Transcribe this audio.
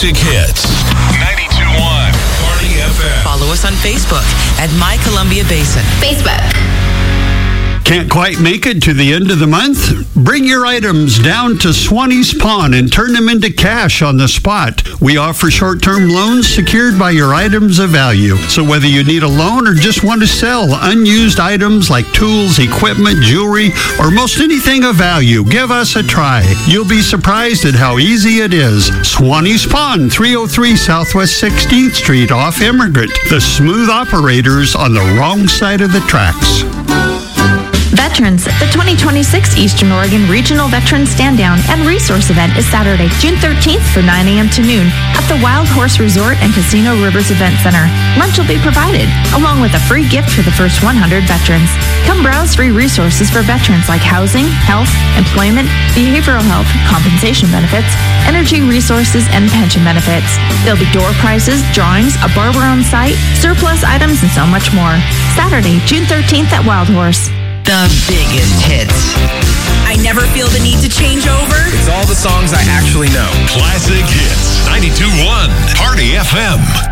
Classic Hits. 92.1 Party FM. Follow us on Facebook at My Columbia Basin. Facebook. Can't quite make it to the end of the month? Bring your items down to Swanee's Pawn and turn them into cash on the spot. We offer short-term loans secured by your items of value. So whether you need a loan or just want to sell unused items like tools, equipment, jewelry, or most anything of value, give us a try. You'll be surprised at how easy it is. Swanee's Pawn, 303 Southwest 16th Street off Immigrant. The smooth operators on the wrong side of the tracks. Veterans, the 2026 Eastern Oregon Regional Veterans Stand Down and Resource Event is Saturday, June 13th from 9 a.m. to noon at the Wild Horse Resort and Casino Rivers Event Center. Lunch will be provided, along with a free gift for the first 100 veterans. Come browse free resources for veterans like housing, health, employment, behavioral health, compensation benefits, energy resources, and pension benefits. There'll be door prizes, drawings, a barber on site, surplus items, and so much more. Saturday, June 13th at Wild Horse. The biggest hits. I never feel the need to change over. It's all the songs I actually know. Classic Hits. 92.1 Party FM.